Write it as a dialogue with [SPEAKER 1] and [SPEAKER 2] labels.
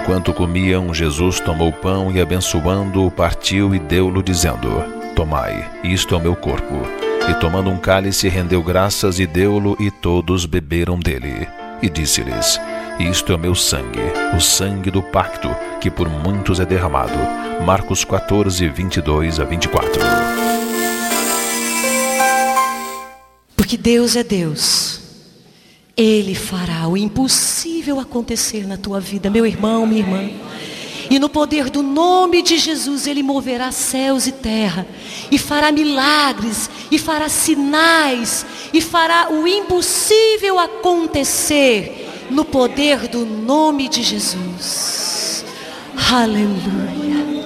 [SPEAKER 1] Enquanto comiam, Jesus tomou o pão e, abençoando-o, partiu e deu-lo, dizendo: Tomai, isto é o meu corpo. E tomando um cálice, rendeu graças e deu-lo, e todos beberam dele. E disse-lhes: Isto é o meu sangue, o sangue do pacto, que por muitos é derramado. Marcos 14, 22 a 24.
[SPEAKER 2] Porque Deus é Deus. Ele fará o impossível acontecer na tua vida, meu irmão, minha irmã. E no poder do nome de Jesus, Ele moverá céus e terra, e fará milagres, e fará sinais, e fará o impossível acontecer, no poder do nome de Jesus. Aleluia.